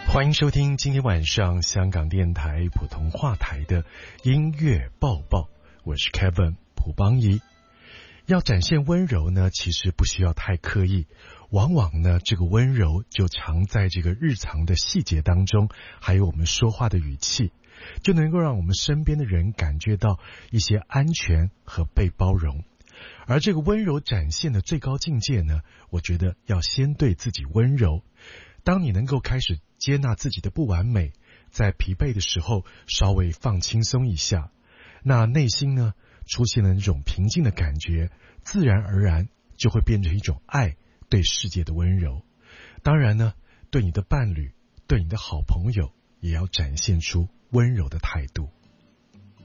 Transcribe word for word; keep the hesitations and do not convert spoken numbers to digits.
欢迎收听今天晚上香港电台普通话台的音乐报报，我是 Kevin 蒲邦仪。要展现温柔呢，其实不需要太刻意，往往呢，这个温柔就藏在这个日常的细节当中，还有我们说话的语气，就能够让我们身边的人感觉到一些安全和被包容。而这个温柔展现的最高境界呢，我觉得要先对自己温柔。当你能够开始接纳自己的不完美，在疲惫的时候稍微放轻松一下，那内心呢出现了那种平静的感觉，自然而然就会变成一种爱对世界的温柔。当然呢，对你的伴侣，对你的好朋友，也要展现出温柔的态度。